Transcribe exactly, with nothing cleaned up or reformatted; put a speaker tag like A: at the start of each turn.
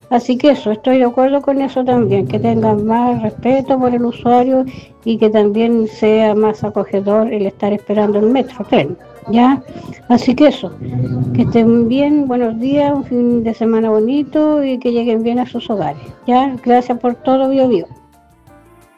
A: Así que eso, estoy de acuerdo con eso también, que tengan más respeto por el usuario y que también sea más acogedor el estar esperando el metro, tren, ¿ya? Así que eso, que estén bien, buenos días, un fin de semana bonito y que lleguen bien a sus hogares, ¿ya? Gracias por todo, Bio Bio.